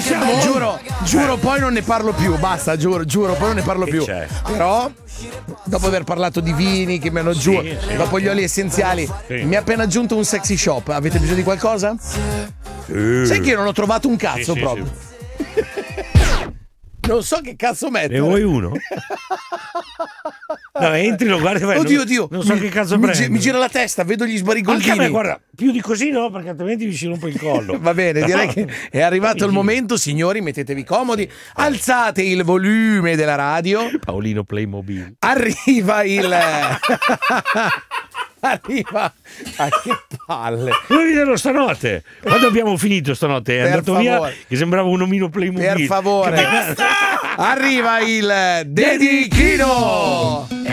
Giuro, poi non ne parlo più. Basta, giuro, poi non ne parlo più. C'è? Però, dopo aver parlato di vini che mi hanno giù, dopo gli oli essenziali, mi ha appena aggiunto un sexy shop. Avete bisogno di qualcosa? Sai che io non ho trovato un cazzo proprio. Non so che cazzo mettere. Ne vuoi uno? No, entri, lo guardi e vai. Oddio. Non so che cazzo prendere. Mi gira la testa, vedo gli sbarigoldini. Anche a me, guarda, più di così no, perché altrimenti mi si rompe il collo. Va bene, direi che è arrivato il momento, signori, mettetevi comodi, alzate il volume della radio. Paolino Playmobil. Arriva Arriva. A che palle. Noi vediamo stanotte. Quando abbiamo finito stanotte? È andato via che sembrava un omino Playmobil. Per favore. Arriva il Dedichino.